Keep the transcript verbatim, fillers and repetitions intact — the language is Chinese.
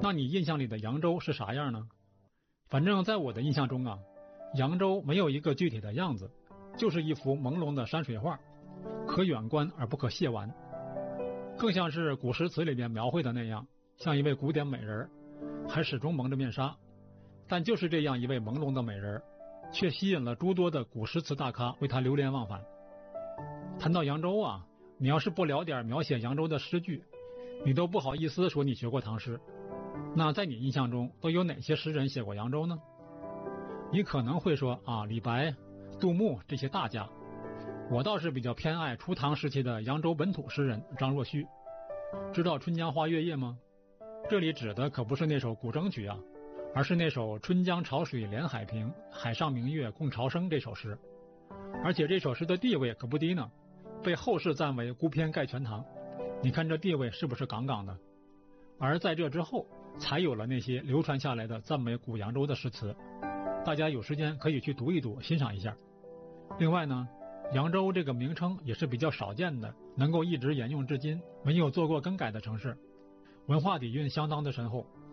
那你印象里的扬州是啥样呢？反正在我的印象中啊，扬州没有一个具体的样子，就是一幅朦胧的山水画，可远观而不可亵玩，更像是古诗词里边描绘的那样，像一位古典美人，还始终蒙着面纱。但就是这样一位朦胧的美人，却吸引了诸多的古诗词大咖为她流连忘返。谈到扬州啊，你要是不聊点描写扬州的诗句，你都不好意思说你学过唐诗。那在你印象中都有哪些诗人写过扬州呢？你可能会说啊，李白、杜牧这些大家。我倒是比较偏爱初唐时期的扬州本土诗人张若虚。知道春江花月夜吗？这里指的可不是那首古筝曲啊，而是那首春江潮水连海平，海上明月共潮生这首诗。而且这首诗的地位可不低呢，被后世赞为孤篇盖全唐。你看这地位是不是杠杠的？而在这之后才有了那些流传下来的赞美古扬州的诗词，大家有时间可以去读一读，欣赏一下。另外呢，扬州这个名称也是比较少见的，能够一直沿用至今，没有做过更改的城市，文化底蕴相当的深厚。